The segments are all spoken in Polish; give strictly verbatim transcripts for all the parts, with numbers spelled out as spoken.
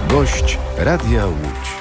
Gość Radia Łódź.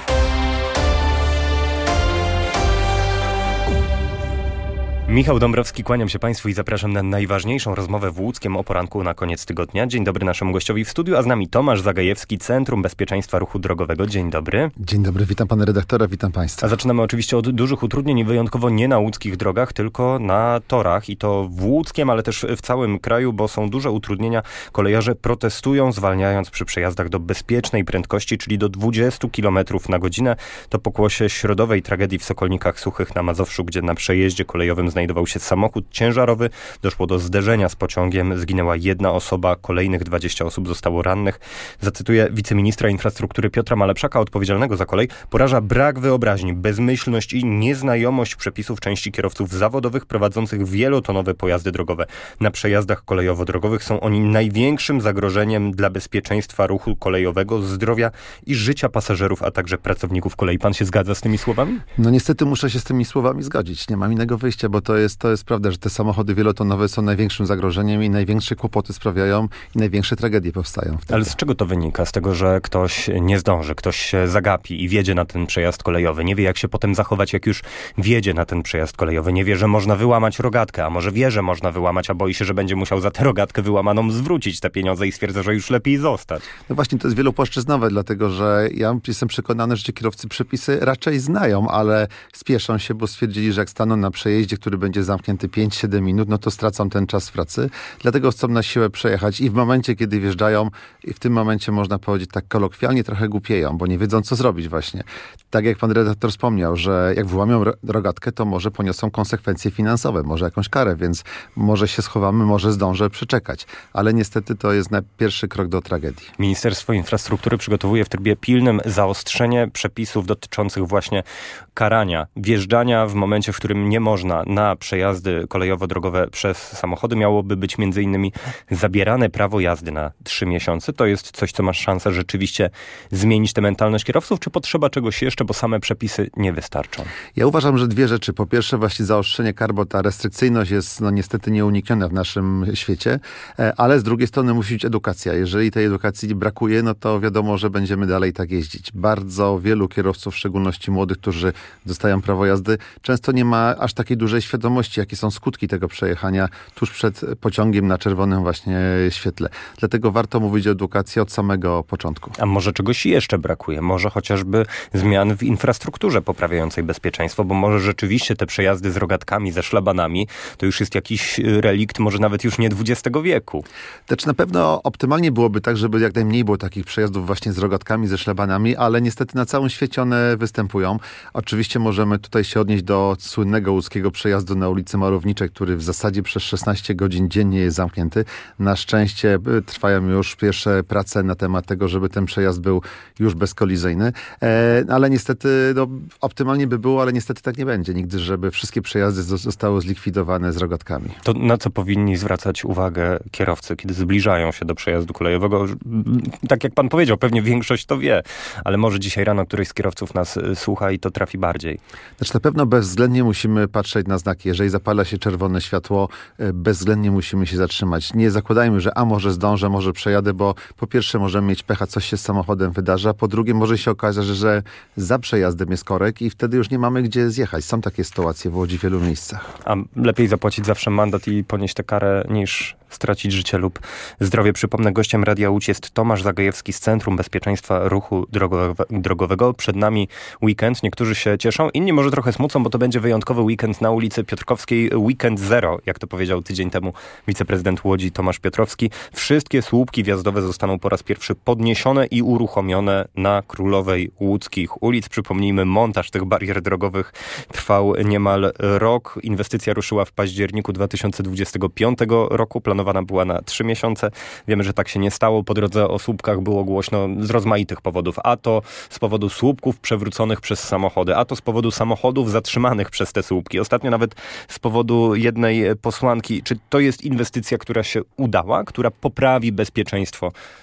Michał Dąbrowski, kłaniam się Państwu i zapraszam na najważniejszą rozmowę w Łódzkiem o poranku na koniec tygodnia. Dzień dobry naszemu gościowi w studiu, a z nami Tomasz Zagajewski, Centrum Bezpieczeństwa Ruchu Drogowego. Dzień dobry. Dzień dobry, witam pana redaktora, witam państwa. A zaczynamy oczywiście od dużych utrudnień, wyjątkowo nie na łódzkich drogach, tylko na torach i to w Łódzkiem, ale też w całym kraju, bo są duże utrudnienia. Kolejarze protestują, zwalniając przy przejazdach do bezpiecznej prędkości, czyli do dwudziestu kilometrów na godzinę. To pokłosie środowej tragedii w Sokolnikach Suchych na Mazowszu, gdzie na przejeździe kolejowym znajdował się samochód ciężarowy. Doszło do zderzenia z pociągiem. Zginęła jedna osoba, kolejnych dwadzieścia osób zostało rannych. Zacytuję wiceministra infrastruktury Piotra Malepszaka, odpowiedzialnego za kolej. Poraża brak wyobraźni, bezmyślność i nieznajomość przepisów części kierowców zawodowych prowadzących wielotonowe pojazdy drogowe. Na przejazdach kolejowo-drogowych są oni największym zagrożeniem dla bezpieczeństwa ruchu kolejowego, zdrowia i życia pasażerów, a także pracowników kolei. Pan się zgadza z tymi słowami? No niestety muszę się z tymi słowami zgodzić. Nie mam innego wyjścia, bo to jest, to jest prawda, że te samochody wielotonowe są największym zagrożeniem i największe kłopoty sprawiają i największe tragedie powstają wtedy. Ale z czego to wynika? Z tego, że ktoś nie zdąży, ktoś się zagapi i wjedzie na ten przejazd kolejowy. Nie wie, jak się potem zachować, jak już wjedzie na ten przejazd kolejowy. Nie wie, że można wyłamać rogatkę, a może wie, że można wyłamać, a boi się, że będzie musiał za tę rogatkę wyłamaną zwrócić te pieniądze i stwierdza, że już lepiej zostać. No właśnie, to jest wielopłaszczyznowe, dlatego że ja jestem przekonany, że ci kierowcy przepisy raczej znają, ale spieszą się, bo stwierdzili, że jak staną na przejeździe, który będzie zamknięty pięć siedem minut, no to stracą ten czas pracy. Dlatego chcą na siłę przejechać i w momencie, kiedy wjeżdżają, i w tym momencie można powiedzieć tak kolokwialnie, trochę głupieją, bo nie wiedzą, co zrobić właśnie. Tak jak pan redaktor wspomniał, że jak wyłamią rogatkę, to może poniosą konsekwencje finansowe, może jakąś karę, więc może się schowamy, może zdążę przeczekać. Ale niestety to jest pierwszy krok do tragedii. Ministerstwo Infrastruktury przygotowuje w trybie pilnym zaostrzenie przepisów dotyczących właśnie karania, wjeżdżania w momencie, w którym nie można na przejazdy kolejowo-drogowe przez samochody. Miałoby być między innymi zabierane prawo jazdy na trzy miesiące. To jest coś, co ma szansę rzeczywiście zmienić tę mentalność kierowców, czy potrzeba czegoś jeszcze, bo same przepisy nie wystarczą? Ja uważam, że dwie rzeczy. Po pierwsze właśnie zaostrzenie kar, bo ta restrykcyjność jest no niestety nieunikniona w naszym świecie, ale z drugiej strony musi być edukacja. Jeżeli tej edukacji brakuje, no to wiadomo, że będziemy dalej tak jeździć. Bardzo wielu kierowców, w szczególności młodych, którzy dostają prawo jazdy, często nie ma aż takiej dużej świadomości, jakie są skutki tego przejechania tuż przed pociągiem na czerwonym właśnie świetle. Dlatego warto mówić o edukacji od samego początku. A może czegoś jeszcze brakuje? Może chociażby zmian w infrastrukturze poprawiającej bezpieczeństwo, bo może rzeczywiście te przejazdy z rogatkami, ze szlabanami, to już jest jakiś relikt, może nawet już nie dwudziestego wieku. Znaczy na pewno optymalnie byłoby tak, żeby jak najmniej było takich przejazdów właśnie z rogatkami, ze szlabanami, ale niestety na całym świecie one występują. Oczywiście możemy tutaj się odnieść do słynnego łódzkiego przejazdu na ulicy Marowniczej, który w zasadzie przez szesnaście godzin dziennie jest zamknięty. Na szczęście trwają już pierwsze prace na temat tego, żeby ten przejazd był już bezkolizyjny, e, ale niestety no, optymalnie by było, ale niestety tak nie będzie nigdy, żeby wszystkie przejazdy zostały zlikwidowane z rogatkami. To na co powinni zwracać uwagę kierowcy, kiedy zbliżają się do przejazdu kolejowego? Tak jak pan powiedział, pewnie większość to wie, ale może dzisiaj rano któryś z kierowców nas słucha i to trafi bardziej. Znaczy na pewno bezwzględnie musimy patrzeć na znaki. Jeżeli zapala się czerwone światło, bezwzględnie musimy się zatrzymać. Nie zakładajmy, że a może zdążę, może przejadę, bo po pierwsze możemy mieć pecha, coś się z samochodem wydarza, po drugie może się okazać, że, że za przejazdem jest korek i wtedy już nie mamy gdzie zjechać. Są takie sytuacje w Łodzi w wielu miejscach. A lepiej zapłacić zawsze mandat i ponieść tę karę, niż stracić życie lub zdrowie. Przypomnę, gościem Radia Łódź jest Tomasz Zagajewski z Centrum Bezpieczeństwa Ruchu Drogowe, Drogowego. Przed nami weekend. Niektórzy się cieszą, inni może trochę smucą, bo to będzie wyjątkowy weekend na ulicy Piotrkowskiej. Weekend zero, jak to powiedział tydzień temu wiceprezydent Łodzi Tomasz Piotrowski. Wszystkie słupki wjazdowe zostaną po raz pierwszy podniesione i uruchomione na Królowej Łódzkich ulic. Przypomnijmy, montaż tych barier drogowych trwał niemal rok. Inwestycja ruszyła w październiku dwa tysiące dwudziestego piątego roku. Planowana była na trzy miesiące. Wiemy, że tak się nie stało. Po drodze o słupkach było głośno z rozmaitych powodów. A to z powodu słupków przewróconych przez samochody, a to z powodu samochodów zatrzymanych przez te słupki. Ostatnio nawet z powodu jednej posłanki. Czy to jest inwestycja, która się udała, która poprawi bezpieczeństwo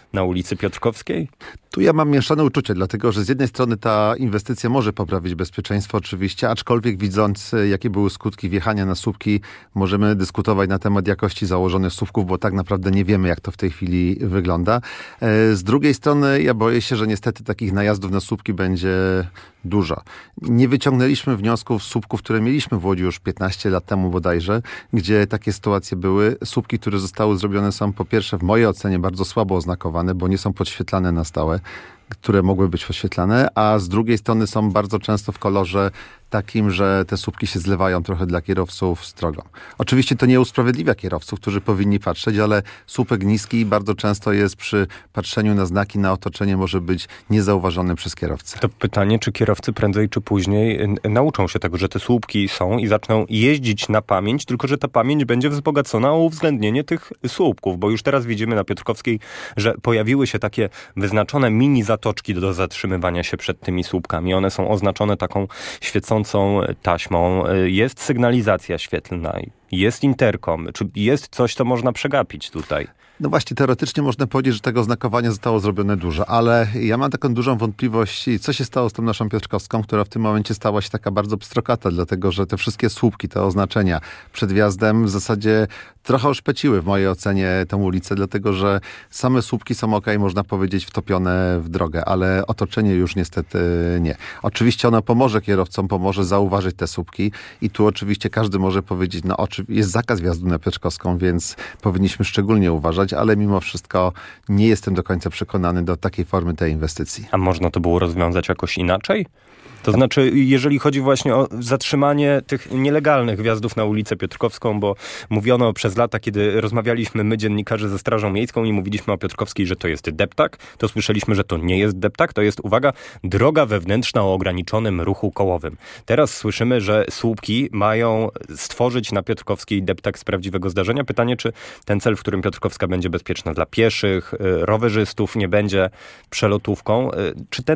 na ulicy Piotrkowskiej? Tu ja mam mieszane uczucie, dlatego że z jednej strony ta inwestycja może poprawić bezpieczeństwo oczywiście, aczkolwiek widząc, jakie były skutki wjechania na słupki, możemy dyskutować na temat jakości założonych słupków, bo tak naprawdę nie wiemy, jak to w tej chwili wygląda. Z drugiej strony ja boję się, że niestety takich najazdów na słupki będzie dużo. Nie wyciągnęliśmy wniosków z słupków, które mieliśmy w Łodzi już piętnaście lat temu bodajże, gdzie takie sytuacje były. Słupki, które zostały zrobione, są po pierwsze w mojej ocenie bardzo słabo oznakowane, bo nie są podświetlane na stałe, które mogły być oświetlane, a z drugiej strony są bardzo często w kolorze takim, że te słupki się zlewają trochę dla kierowców z drogą. Oczywiście to nie usprawiedliwia kierowców, którzy powinni patrzeć, ale słupek niski bardzo często jest przy patrzeniu na znaki, na otoczenie może być niezauważony przez kierowcę. To pytanie, czy kierowcy prędzej czy później nauczą się tego, że te słupki są i zaczną jeździć na pamięć, tylko że ta pamięć będzie wzbogacona o uwzględnienie tych słupków, bo już teraz widzimy na Piotrkowskiej, że pojawiły się takie wyznaczone mini zatoczki do zatrzymywania się przed tymi słupkami. One są oznaczone taką świecącą taśmą. Jest sygnalizacja świetlna, jest interkom. Czy jest coś, co można przegapić tutaj? No właśnie, teoretycznie można powiedzieć, że tego znakowania zostało zrobione dużo, ale ja mam taką dużą wątpliwość, co się stało z tą naszą Piotrkowską, która w tym momencie stała się taka bardzo pstrokata, dlatego że te wszystkie słupki, te oznaczenia przed wjazdem w zasadzie trochę oszpeciły w mojej ocenie tę ulicę, dlatego że same słupki są okej, można powiedzieć, wtopione w drogę, ale otoczenie już niestety nie. Oczywiście ono pomoże kierowcom, pomoże zauważyć te słupki i tu oczywiście każdy może powiedzieć, no jest zakaz wjazdu na Piotrkowską, więc powinniśmy szczególnie uważać, ale mimo wszystko nie jestem do końca przekonany do takiej formy tej inwestycji. A można to było rozwiązać jakoś inaczej? To znaczy, jeżeli chodzi właśnie o zatrzymanie tych nielegalnych wjazdów na ulicę Piotrkowską, bo mówiono przez lata, kiedy rozmawialiśmy my, dziennikarze, ze Strażą Miejską i mówiliśmy o Piotrkowskiej, że to jest deptak, to słyszeliśmy, że to nie jest deptak, to jest, uwaga, droga wewnętrzna o ograniczonym ruchu kołowym. Teraz słyszymy, że słupki mają stworzyć na Piotrkowskiej deptak z prawdziwego zdarzenia. Pytanie, czy ten cel, w którym Piotrkowska będzie bezpieczna dla pieszych, rowerzystów, nie będzie przelotówką, czy ten